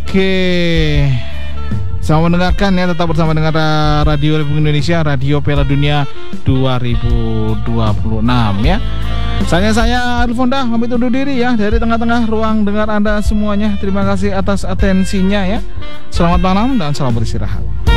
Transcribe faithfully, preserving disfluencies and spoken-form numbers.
Oke, selamat mendengarkan ya, tetap bersama dengan Radio Republik Indonesia, Radio Piala Dunia dua ribu dua puluh enam ya. Saya saya Arif Fonda pamit undur diri ya dari tengah-tengah ruang dengar Anda semuanya. Terima kasih atas atensinya ya. Selamat malam dan selamat beristirahat.